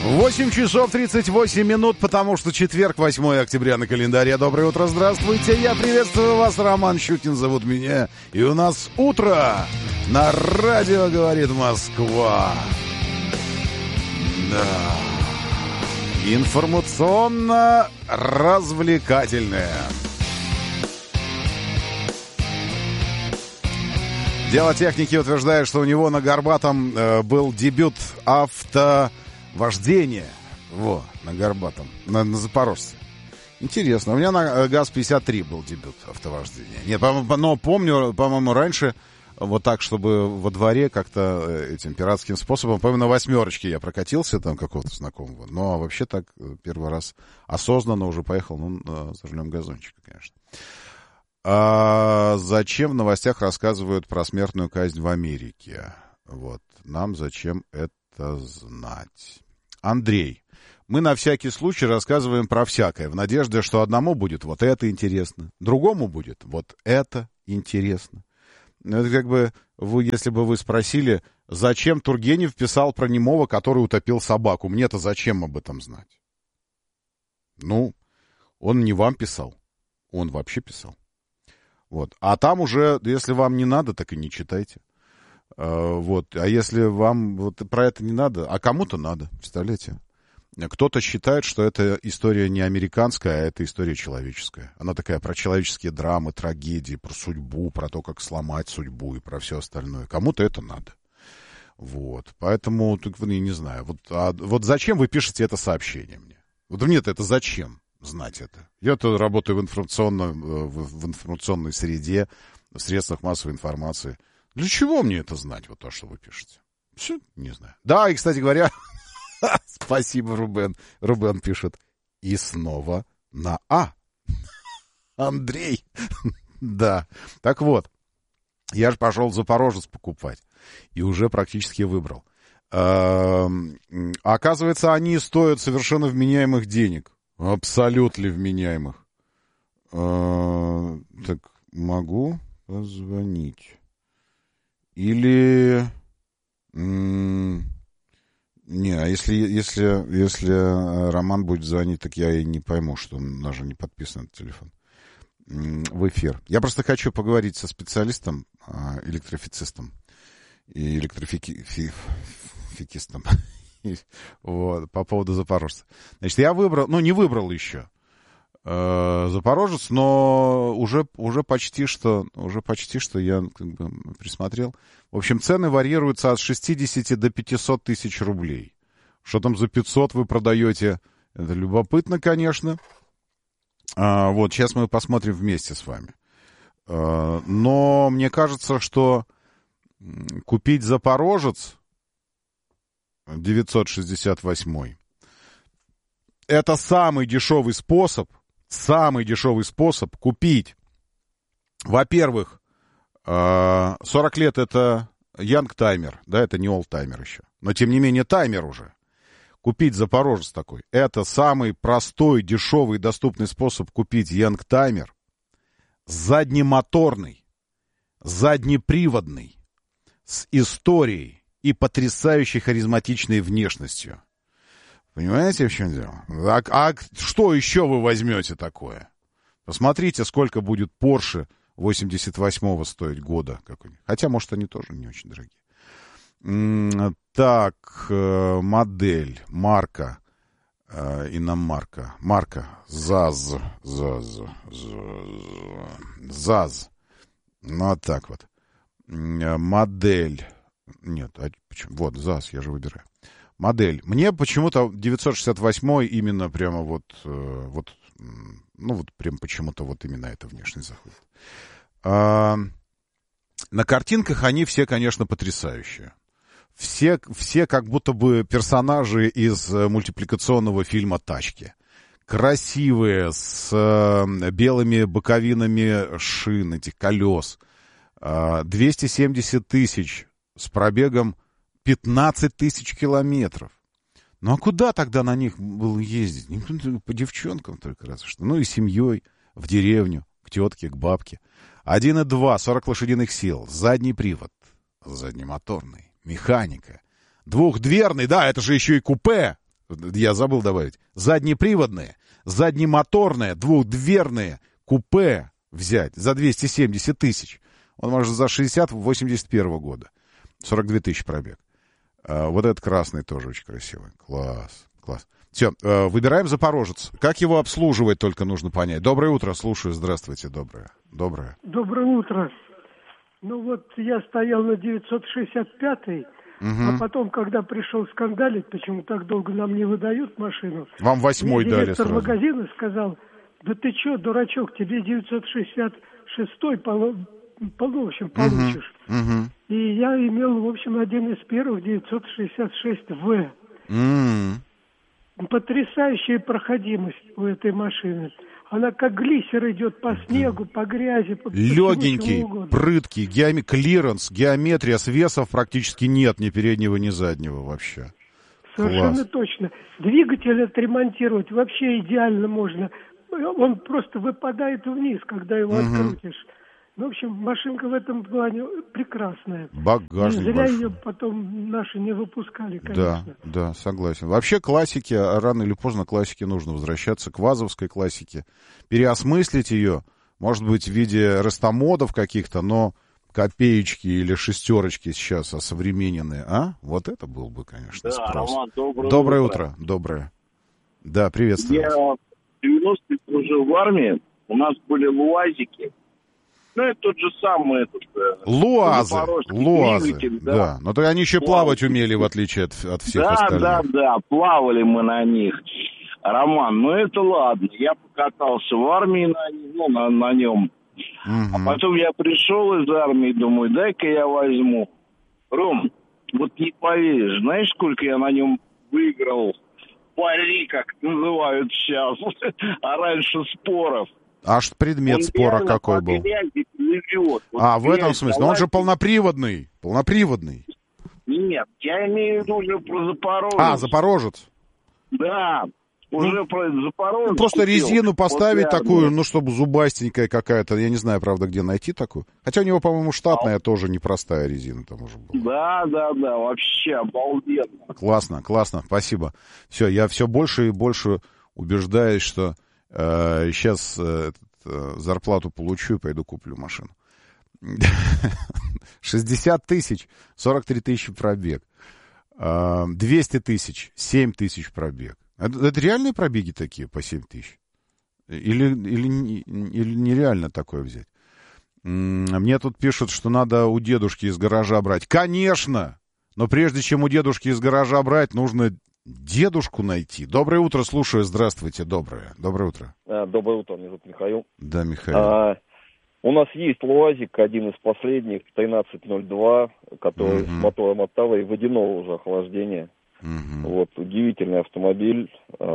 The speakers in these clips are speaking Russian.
8 часов 38 минут, потому что четверг, 8 октября на календаре. Доброе утро, здравствуйте. Я приветствую вас, Роман Щукин зовут меня. И у нас утро на радио «Говорит Москва». Да. Информационно-развлекательное. Дело техники утверждает, что у него на Горбатом был дебют автовождения. На Горбатом, на Запорожце. Интересно. У меня на ГАЗ-53 был дебют автовождения. Нет, но помню, по-моему, раньше вот так, чтобы во дворе как-то этим пиратским способом, по-моему, на 8-ке я прокатился там какого-то знакомого. Но вообще так первый раз осознанно уже поехал, за рулем газончика, конечно. А зачем в новостях рассказывают про смертную казнь в Америке? Нам зачем это знать? Андрей, мы на всякий случай рассказываем про всякое, в надежде, что одному будет вот это интересно, другому будет вот это интересно. Это как бы, если бы вы спросили, зачем Тургенев писал про немого, который утопил собаку? Мне-то зачем об этом знать? Он не вам писал, он вообще писал. А там уже, если вам не надо, так и не читайте. А если вам про это не надо, а кому-то надо, представляете? Кто-то считает, что эта история не американская, а это история человеческая. Она такая про человеческие драмы, трагедии, про судьбу, про то, как сломать судьбу и про все остальное. Кому-то это надо. Поэтому, я не знаю. Зачем вы пишете это сообщение мне? Мне-то это зачем знать это? Я-то работаю в информационной среде, в средствах массовой информации. Для чего мне это знать, то, что вы пишете? Все, не знаю. Да, и, кстати говоря, спасибо, Рубен. Рубен пишет. И снова на А. Андрей. Да. Так вот, я же пошел Запорожец покупать. И уже практически выбрал. Оказывается, они стоят совершенно вменяемых денег. Абсолютно вменяемых. Так, могу позвонить. Или... Не, а если Роман будет звонить, так я и не пойму, что он даже не подписан на телефон. В эфир. Я просто хочу поговорить со специалистом, электрифицистом и электрификистом по поводу Запорожца. Значит, я выбрал, не выбрал еще Запорожец, но уже почти что я присмотрел. В общем, цены варьируются от 60 до 500 тысяч рублей. Что там за 500 вы продаете? Это любопытно, конечно. Сейчас мы посмотрим вместе с вами. Но мне кажется, что купить Запорожец 968 это самый дешевый способ купить. Во-первых, 40 лет это янгтаймер, да, это не олдтаймер еще. Но, тем не менее, таймер уже. Купить Запорожец такой. Это самый простой, дешевый, доступный способ купить янгтаймер. Заднемоторный, заднеприводный, с историей и потрясающей харизматичной внешностью. Понимаете, в чем дело? А что еще вы возьмете такое? Посмотрите, сколько будет Porsche 88-го стоить года какой-нибудь. Хотя, может, они тоже не очень дорогие. Так, модель, марка, иномарка, марка, ЗАЗ. Так вот. Модель. Нет, почему? ЗАЗ, я же выбираю. Модель. Мне почему-то 968 именно прямо прям почему-то именно эта внешность заходит. На картинках они все, конечно, потрясающие. Все как будто бы персонажи из мультипликационного фильма «Тачки». Красивые, с белыми боковинами шин, этих колес. 270 тысяч с пробегом 15 тысяч километров. Ну а куда тогда на них было ездить? По девчонкам только разве что. И семьей в деревню, к тетке, к бабке. 1,2, 40 лошадиных сил, задний привод, заднемоторный, механика. Двухдверный, да, это же еще и купе. я забыл добавить, заднеприводные, заднемоторные, двухдверные купе взять за 270 тысяч. Он может за 60 81 года. 42 тысячи пробег. Вот этот красный тоже очень красивый. Класс. Все, выбираем Запорожец. Как его обслуживать, только нужно понять. Доброе утро, слушаю. Здравствуйте, доброе. Доброе утро. Ну вот я стоял на 965-й, а потом, когда пришел скандалить, почему так долго нам не выдают машину. Вам 8-й дали директор сразу. магазина сказал: да ты че, дурачок, тебе 966-й в общем, получишь. И я имел, в общем, один из первых 966В. Потрясающая проходимость у этой машины. Она как глиссер идет по снегу, по грязи, по легенький, прыткий, клиренс, геометрия, свесов практически нет, ни переднего, ни заднего вообще. Совершенно Класс. точно. Двигатель отремонтировать вообще идеально можно. Он просто выпадает вниз, когда его открутишь. В общем, машинка в этом плане прекрасная. Багажник Не зря большой. ее потом наши не выпускали, конечно. Да, согласен. Вообще классики, рано или поздно классике нужно возвращаться, к вазовской классике. Переосмыслить ее, может быть, в виде рестомодов каких-то, но копеечки или шестерочки сейчас осовремененные, Вот это был бы, конечно, спрос. Роман, доброе утро. Доброе. Да, приветствую. Я в 90-е служил в армии, у нас были луазики. Ну, это тот же самый Луазы, двигатель, да. Но то они еще плавать умели, в отличие от всех остальных. Да, плавали мы на них. Роман, ну это ладно, я покатался в армии на нем. А потом я пришел из армии, думаю, дай-ка я возьму. Ром, вот не поверишь, знаешь, сколько я на нем выиграл пари, как называют сейчас, а раньше споров. Аж предмет спора какой был? В этом смысле. Он же полноприводный. Нет, я имею в виду уже про Запорожец. Запорожец. Да, уже про Запорожец. Просто резину поставить такую, чтобы зубастенькая какая-то. Я не знаю, правда, где найти такую. Хотя у него, по-моему, штатная тоже непростая резина там уже была. Да, вообще обалденно. Классно, спасибо. Все, я все больше и больше убеждаюсь, что сейчас зарплату получу и пойду куплю машину. 60 тысяч, 43 тысячи пробег. 200 тысяч, 7 тысяч пробег. Это реальные пробеги такие по 7 тысяч? Или нереально такое взять? Мне тут пишут, что надо у дедушки из гаража брать. Конечно! Но прежде чем у дедушки из гаража брать, нужно дедушку найти. Доброе утро, слушаю. Здравствуйте, доброе утро. Доброе утро, меня зовут Михаил. Да, Михаил. У нас есть ЛуАЗик, один из последних, 1302, который с мотором от Тавы и водяного уже охлаждения. Вот, удивительный автомобиль.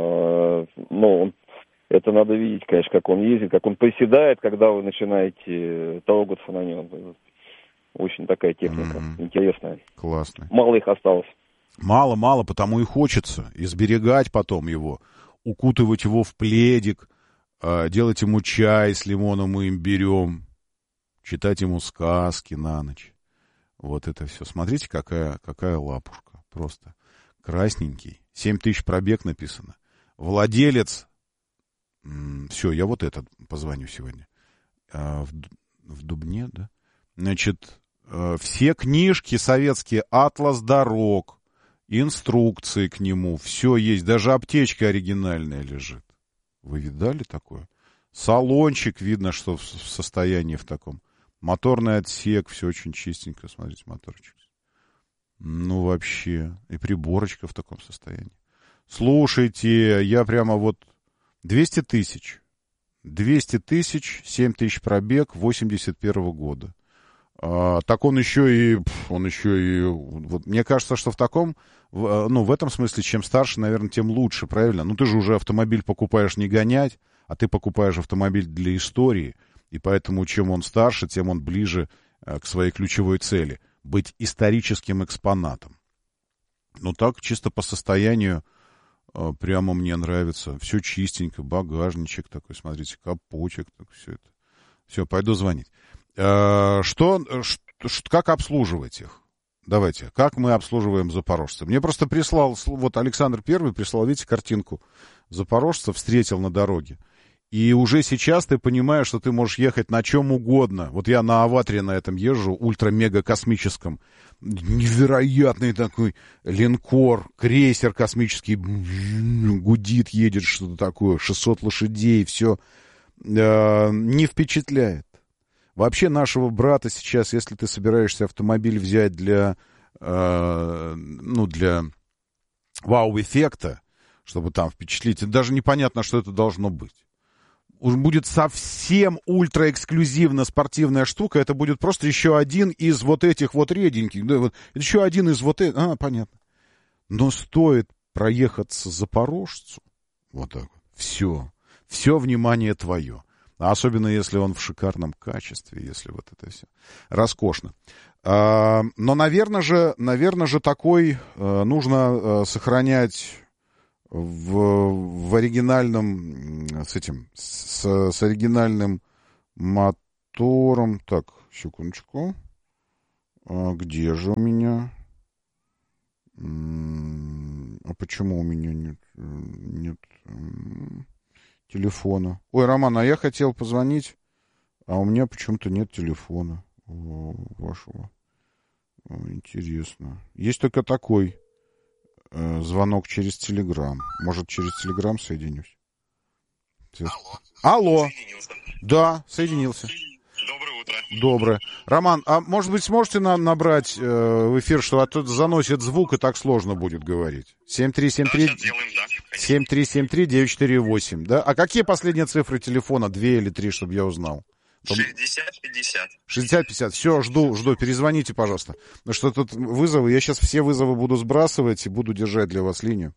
Это надо видеть, конечно, как он ездит, как он приседает, когда вы начинаете трогаться на нем. Очень такая техника интересная. Классно. Мало их осталось. Мало, потому и хочется изберегать потом его, укутывать его в пледик, делать ему чай с лимоном и имбирем, читать ему сказки на ночь. Вот это все. Смотрите, какая лапушка. Просто красненький. 7 тысяч пробег написано. Владелец. Все, я вот этот позвоню сегодня. В Дубне, да? Значит, все книжки советские, атлас дорог, инструкции к нему, все есть. Даже аптечка оригинальная лежит. Вы видали такое? Салончик, видно, что в состоянии в таком. Моторный отсек, все очень чистенько. Смотрите, моторчик. Ну, вообще. И приборочка в таком состоянии. Слушайте, я прямо 200 тысяч. 7 тысяч пробег, 81 года. Так он еще и... мне кажется, что в этом смысле, чем старше, наверное, тем лучше, правильно? Ну, ты же уже автомобиль покупаешь не гонять, а ты покупаешь автомобиль для истории. И поэтому, чем он старше, тем он ближе к своей ключевой цели. Быть историческим экспонатом. Ну, так, чисто по состоянию, прямо мне нравится. Все чистенько, багажничек такой, смотрите, капотик, так, все это. Все, пойду звонить. Как обслуживать их? Давайте. Как мы обслуживаем запорожца? Мне просто прислал, вот Александр Первый прислал, видите, картинку запорожца, встретил на дороге. И уже сейчас ты понимаешь, что ты можешь ехать на чем угодно. Вот я на Аватаре на этом езжу, ультра-мега-космическом. Невероятный такой линкор, крейсер космический, гудит, едет, что-то такое, 600 лошадей, все не впечатляет. Вообще нашего брата сейчас, если ты собираешься автомобиль взять для вау-эффекта, чтобы там впечатлить, даже непонятно, что это должно быть. Уж будет совсем ультра-эксклюзивно спортивная штука, это будет просто еще один из вот этих вот реденьких, да, вот, еще один из вот этих, понятно. Но стоит проехаться Запорожцу, вот так вот, все внимание твое. Особенно, если он в шикарном качестве, если вот это все роскошно. Но, наверное же такой нужно сохранять в оригинальном, с оригинальным мотором. Так, секундочку. Где же у меня? А почему у меня нет телефона? Ой, Роман, а я хотел позвонить, а у меня почему-то нет телефона вашего. Интересно. Есть только такой звонок через Телеграм. Может, через Телеграм соединюсь? Алло. Да, соединился. Доброе утро. Доброе. Роман, а может быть, сможете набрать в эфир, что тут заносит звук, и так сложно будет говорить? 7373-948, да? А какие последние цифры телефона? 2 или 3, чтобы я узнал? 60-50. 60-50. Все, жду. Перезвоните, пожалуйста. Потому что тут вызовы. Я сейчас все вызовы буду сбрасывать и буду держать для вас линию.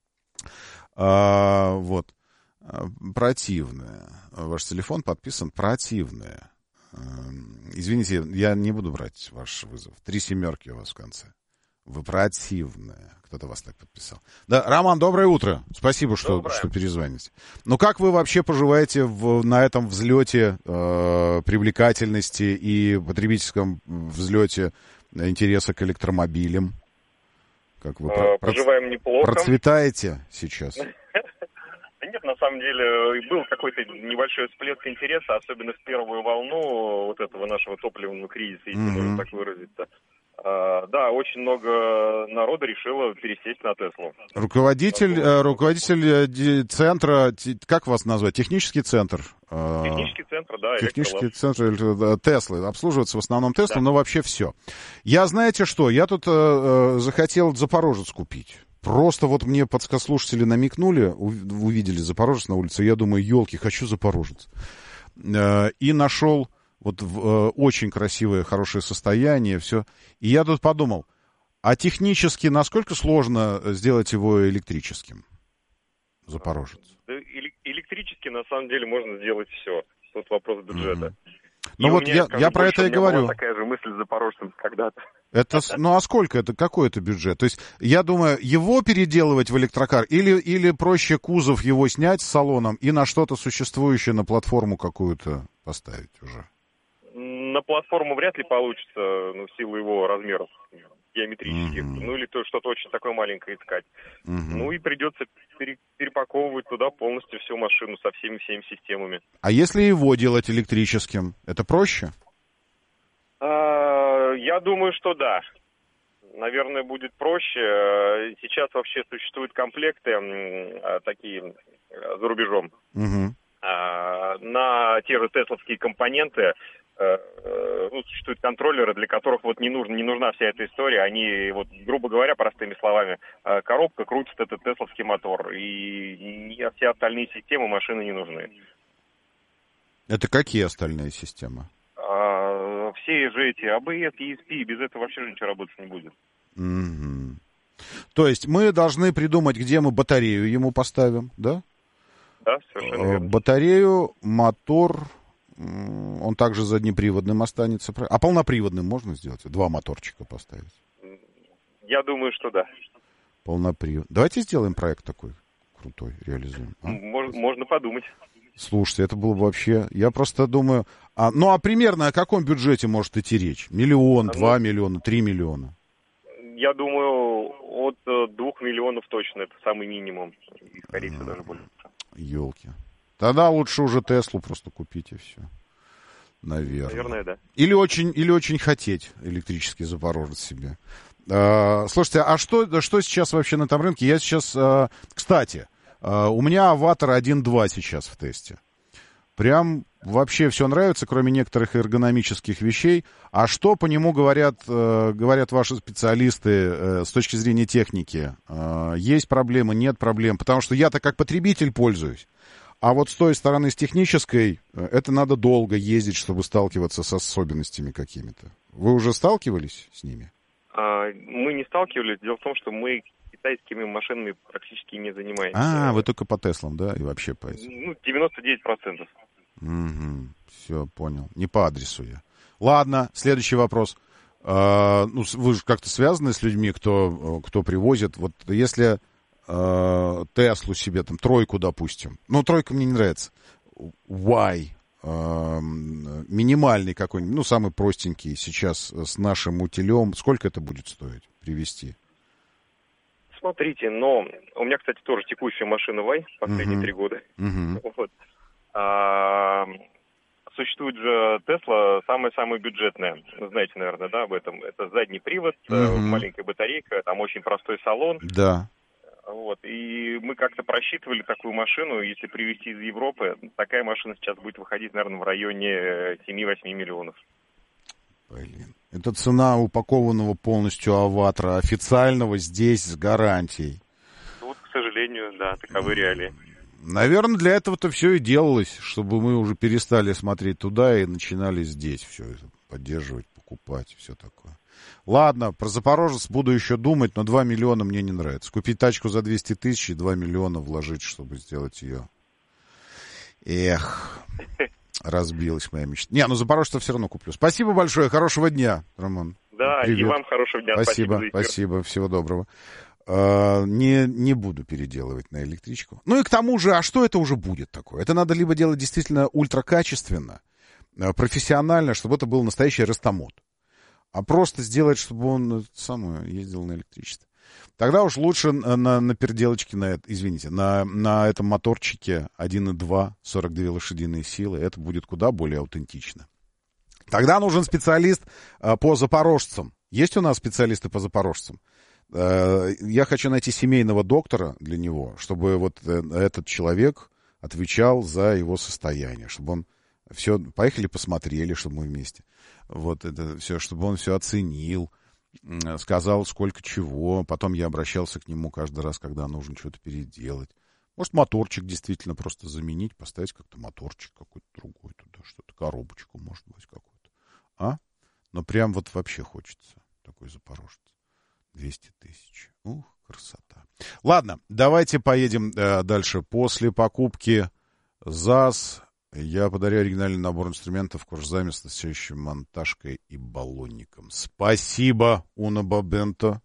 Вот. Противная. Ваш телефон подписан противная. Извините, я не буду брать ваш вызов. 3 семерки у вас в конце. Вы противная. Кто-то вас так подписал. Да, Роман, доброе утро. Спасибо, что перезвоните. Ну, как вы вообще поживаете на этом взлете привлекательности и потребительском взлете интереса к электромобилям? Как вы поживаем неплохо. Процветаете сейчас? Нет, на самом деле был какой-то небольшой всплеск интереса, особенно в первую волну вот этого нашего топливного кризиса, если можно так выразиться. Да, очень много народа решило пересесть на Теслу. Руководитель центра, как вас назвать? Технический центр? Технический центр, да. Технический центр Теслы. Обслуживается в основном Тесла, но вообще все. Я, знаете что, я тут захотел Запорожец купить. Просто вот мне подскослушатели намекнули, увидели Запорожец на улице, я думаю, елки, хочу Запорожец. И нашел вот в очень красивое, хорошее состояние, все. И я тут подумал, а технически насколько сложно сделать его электрическим, Запорожец? Электрически, на самом деле, можно сделать все. Тут вопрос бюджета. Ну вот я про это и говорю. Была такая же мысль с Запорожцем когда-то. Ну а сколько это, какой это бюджет? То есть, я думаю, его переделывать в электрокар или проще кузов его снять с салоном и на что-то существующее, на платформу какую-то поставить уже? На платформу вряд ли получится, в силу его размеров геометрических. Ну или что-то очень такое маленькое искать. Ну и придется перепаковывать туда полностью всю машину со всеми системами. А если его делать электрическим, это проще? Я думаю, что да. Наверное, будет проще. Сейчас вообще существуют комплекты такие за рубежом. На те же тесловские компоненты существуют контроллеры, для которых вот не нужна вся эта история. Они, вот, грубо говоря, простыми словами, коробка крутит этот тесловский мотор. И все остальные системы машины не нужны. Это какие остальные системы? Все же эти ABS, ESP, без этого вообще ничего работать не будет. То есть мы должны придумать, где мы батарею ему поставим, да? Да, совершенно верно. Батарею, мотор, он также заднеприводным останется. А полноприводным можно сделать? 2 моторчика поставить? Я думаю, что да. Полнопривод. Давайте сделаем проект такой крутой, реализуем. Можно подумать. Слушайте, это было бы вообще... Я просто думаю... примерно о каком бюджете может идти речь? 1 миллион, 2 миллиона, 3 миллиона? я думаю, от 2 миллионов точно. Это самый минимум. И, скорее всего, даже больше. Ёлки. Тогда лучше уже Теслу просто купить и все. Наверное, да. Или очень хотеть электрический Запорожец себе. Слушайте, а что сейчас вообще на этом рынке? Я сейчас... Кстати, у меня Аватар 1.2 сейчас в тесте. Прям вообще все нравится, кроме некоторых эргономических вещей. А что по нему говорят ваши специалисты с точки зрения техники? Есть проблемы, нет проблем? Потому что я-то как потребитель пользуюсь. А вот с той стороны, с технической, это надо долго ездить, чтобы сталкиваться с особенностями какими-то. Вы уже сталкивались с ними? Мы не сталкивались. Дело в том, что мы китайскими машинами практически не занимаемся. Вы только по Теслам, да? И вообще по этим? 99%. Угу, все, понял. Не по адресу я. Ладно, следующий вопрос. Вы же как-то связаны с людьми, кто привозит. Вот если Теслу себе, там, тройку, допустим. Тройка мне не нравится. Y. Минимальный какой-нибудь, самый простенький сейчас с нашим утилем. Сколько это будет стоить привезти? Смотрите, но у меня, кстати, тоже текущая машина Y последние 3 года. Вот. Существует же Tesla самая бюджетная. Знаете, наверное, да, об этом. Это задний привод, маленькая батарейка, там очень простой салон. Да. Вот. И мы как-то просчитывали такую машину, если привезти из Европы, такая машина сейчас будет выходить, наверное, в районе 7-8 миллионов. Блин. Это цена упакованного полностью Аватара, официального здесь с гарантией. Вот, к сожалению, да, таковы реалии. Наверное, для этого-то все и делалось, чтобы мы уже перестали смотреть туда и начинали здесь все это поддерживать, покупать, все такое. Ладно, про Запорожец буду еще думать, но 2 миллиона мне не нравится. Купить тачку за 200 тысяч и 2 миллиона вложить, чтобы сделать ее. Эх, разбилась моя мечта. Запорожца все равно куплю. Спасибо большое, хорошего дня, Роман. Да, привет. И вам хорошего дня. Спасибо, всего доброго. Не буду переделывать на электричку. И к тому же, а что это уже будет такое? Это надо либо делать действительно ультракачественно, профессионально, чтобы это был настоящий ростомод. А просто сделать, чтобы он ездил на электричестве. Тогда уж лучше на переделочке, на этом моторчике 1.2, 42 лошадиные силы. Это будет куда более аутентично. Тогда нужен специалист по запорожцам. Есть у нас специалисты по запорожцам? Я хочу найти семейного доктора для него, чтобы вот этот человек отвечал за его состояние, чтобы он все, поехали посмотрели, чтобы мы вместе. Вот это все, чтобы он все оценил, сказал, сколько чего. Потом я обращался к нему каждый раз, когда нужно что-то переделать. Может, моторчик действительно просто заменить, поставить как-то моторчик какой-то другой туда, что-то, коробочку, может быть, какую-то. Но прям вот вообще хочется такой запорожец. 200 тысяч. Ух, красота. Ладно, давайте поедем дальше. После покупки ЗАЗ я подарю оригинальный набор инструментов Курзаме с настоящей монтажкой и баллонником. Спасибо, Уна Бабенто.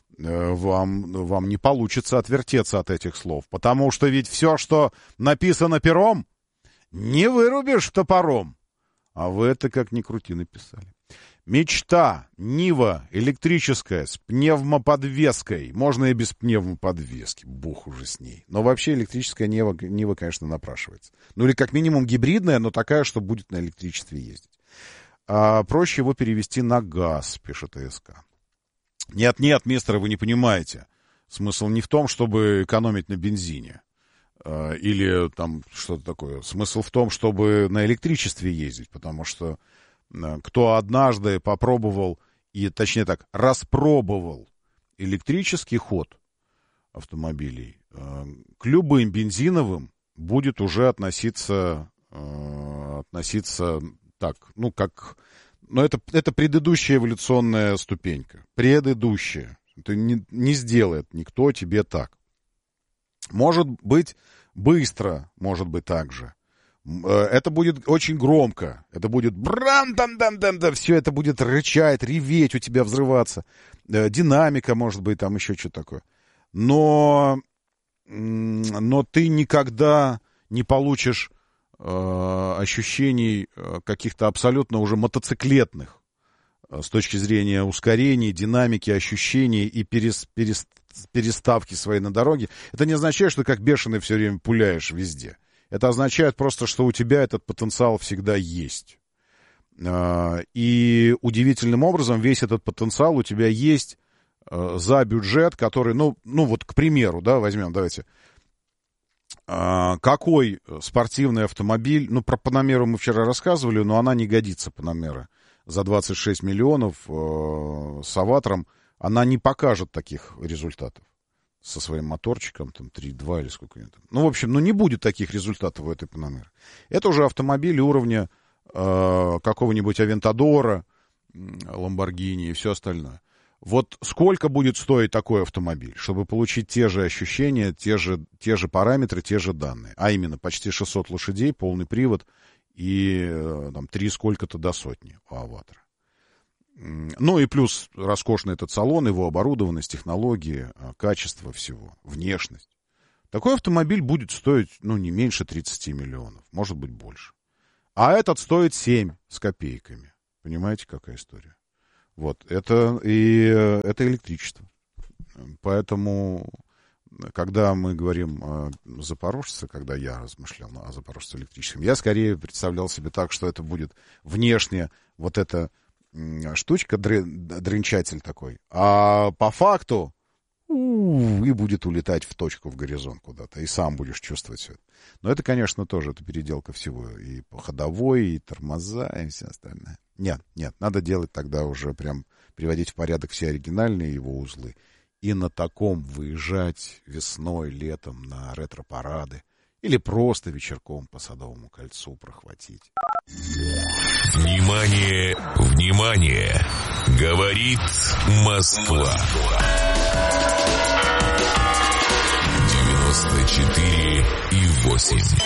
Вам не получится отвертеться от этих слов, потому что ведь все, что написано пером, не вырубишь топором. А вы это, как ни крути, написали. Мечта, Нива, электрическая, с пневмоподвеской. Можно и без пневмоподвески, бог уже с ней. Но вообще электрическая Нива, конечно, напрашивается. Или как минимум гибридная, но такая, что будет на электричестве ездить. Проще его перевести на газ, пишет СК. Нет, мистер, вы не понимаете. Смысл не в том, чтобы экономить на бензине. Или там что-то такое. Смысл в том, чтобы на электричестве ездить, потому что кто однажды попробовал, и точнее так, распробовал электрический ход автомобилей, к любым бензиновым будет уже относиться так, это предыдущая эволюционная ступенька. Предыдущая. Это не сделает никто тебе так. Может быть, быстро, может быть, так же. Это будет очень громко. Это будет все это будет рычать, реветь, у тебя взрываться. Динамика, может быть, там еще что-то такое. Но ты никогда не получишь ощущений каких-то абсолютно уже мотоциклетных. с точки зрения ускорения, динамики, ощущений и переставки своей на дороге, это не означает, что ты как бешеный все время пуляешь везде. Это означает просто, что у тебя этот потенциал всегда есть. И удивительным образом весь этот потенциал у тебя есть за бюджет, который, ну вот, к примеру, да, возьмем, давайте. Какой спортивный автомобиль, ну, про Панамеру мы вчера рассказывали, но она не годится, Панамера. За 26 миллионов с Аватором она не покажет таких результатов. Со своим моторчиком, там, 3.2 или сколько-нибудь. Ну, в общем, не будет таких результатов у этой Панамеры. Это уже автомобили уровня какого-нибудь Авентадора, Ламборгини и все остальное. Вот сколько будет стоить такой автомобиль, чтобы получить те же ощущения, те же параметры, те же данные? А именно, почти 600 лошадей, полный привод и там 3 сколько-то до сотни у Аватора. Ну и плюс роскошный этот салон, его оборудованность, технологии, качество всего, внешность. Такой автомобиль будет стоить, не меньше 30 миллионов, может быть больше. А этот стоит 7 с копейками. Понимаете, какая история? Вот, это электричество. Поэтому, когда мы говорим о запорожце, когда я размышлял о запорожце электрическом, я скорее представлял себе так, что это будет внешне вот эта штучка, дрынчатель такой, а по факту и будет улетать в точку, в горизонт куда-то, и сам будешь чувствовать все это. Но это, конечно, тоже это переделка всего, и по ходовой, и тормоза, и все остальное. Нет, надо делать тогда уже прям приводить в порядок все оригинальные его узлы, и на таком выезжать весной, летом на ретро-парады, или просто вечерком по Садовому кольцу прохватить. Внимание, внимание! Говорит Москва. 94,8.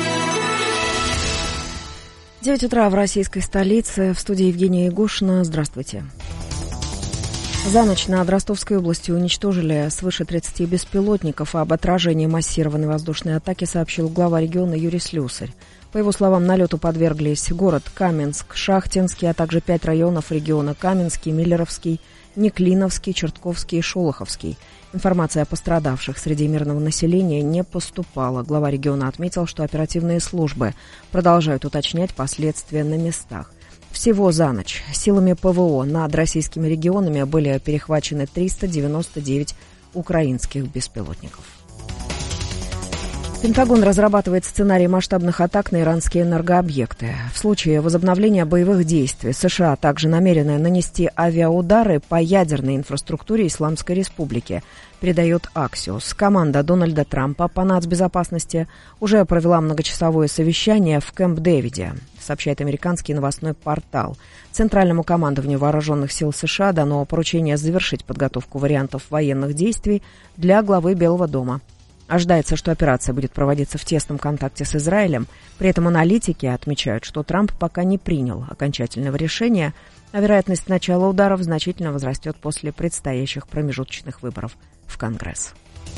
9 утра в российской столице. В студии Евгения Ягушина. Здравствуйте. За ночь над Ростовской областью уничтожили свыше 30 беспилотников. Об отражении массированной воздушной атаки сообщил глава региона Юрий Слюсарь. По его словам, налету подверглись город Каменск, Шахтинский, а также 5 районов региона: Каменский, Миллеровский, Неклиновский, Чертковский и Шолоховский. Информация о пострадавших среди мирного населения не поступала. Глава региона отметил, что оперативные службы продолжают уточнять последствия на местах. Всего за ночь силами ПВО над российскими регионами были перехвачены 399 украинских беспилотников. Пентагон разрабатывает сценарий масштабных атак на иранские энергообъекты. В случае возобновления боевых действий США также намерены нанести авиаудары по ядерной инфраструктуре Исламской Республики, передает Axios. Команда Дональда Трампа по нацбезопасности уже провела многочасовое совещание в Кэмп-Дэвиде, сообщает американский новостной портал. Центральному командованию вооруженных сил США дано поручение завершить подготовку вариантов военных действий для главы Белого дома. Ожидается, что операция будет проводиться в тесном контакте с Израилем. При этом аналитики отмечают, что Трамп пока не принял окончательного решения, а вероятность начала ударов значительно возрастет после предстоящих промежуточных выборов в Конгресс.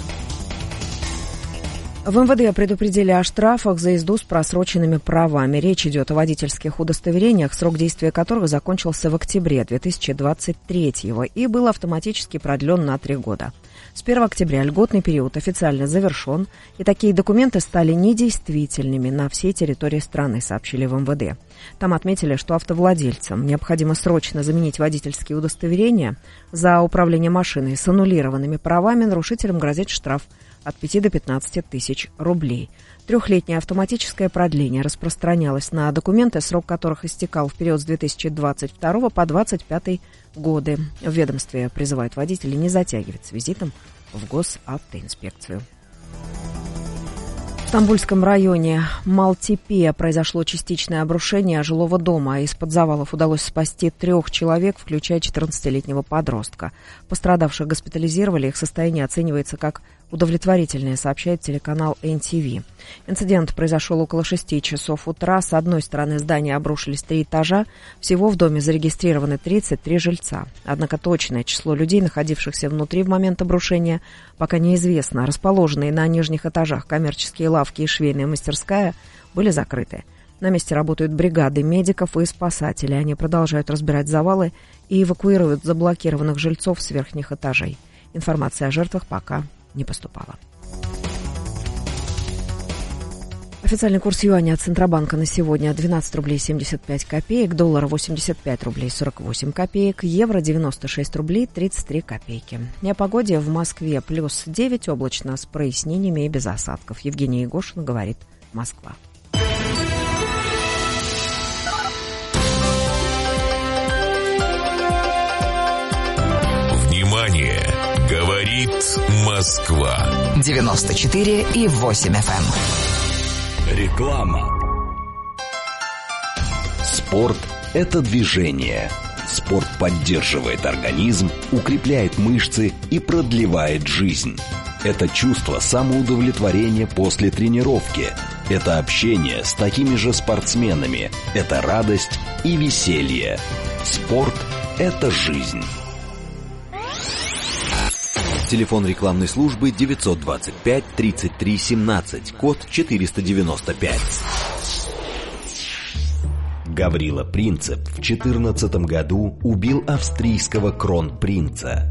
В МВД предупредили о штрафах за езду с просроченными правами. Речь идет о водительских удостоверениях, срок действия которых закончился в октябре 2023 и был автоматически продлен на 3 года. С 1 октября льготный период официально завершен, и такие документы стали недействительными на всей территории страны, сообщили в МВД. Там отметили, что автовладельцам необходимо срочно заменить водительские удостоверения. За управление машиной с аннулированными правами нарушителям грозит штраф от 5 до 15 тысяч рублей. 3-летнее автоматическое продление распространялось на документы, срок которых истекал в период с 2022 по 2025 годы. В ведомстве призывают водителей не затягивать с визитом в госавтоинспекцию. В Стамбульском районе Малтепе произошло частичное обрушение жилого дома. Из-под завалов удалось спасти 3 человек, включая 14-летнего подростка. Пострадавших госпитализировали, их состояние оценивается как удовлетворительное, сообщает телеканал НТВ. Инцидент произошел около 6 часов утра. С одной стороны здания обрушились 3 этажа. Всего в доме зарегистрированы 33 жильца. Однако точное число людей, находившихся внутри в момент обрушения, пока неизвестно. Расположенные на нижних этажах коммерческие лавки и швейная мастерская были закрыты. На месте работают бригады медиков и спасателей. Они продолжают разбирать завалы и эвакуируют заблокированных жильцов с верхних этажей. Информация о жертвах пока не поступала. Официальный курс юаня от Центробанка на сегодня 12 рублей 75 копеек, доллара 85 рублей 48 копеек, евро 96 рублей 33 копейки. И о погоде: в Москве плюс 9, облачно, с прояснениями и без осадков. Евгений Егошин говорит, Москва. Внимание! Говорит Москва. 94,8 FM. Реклама. Спорт – это движение. Спорт поддерживает организм, укрепляет мышцы и продлевает жизнь. Это чувство самоудовлетворения после тренировки. Это общение с такими же спортсменами. Это радость и веселье. Спорт – это жизнь. Телефон рекламной службы 925 33 17, код 495. Гаврила Принцип в 2014 году убил австрийского кронпринца.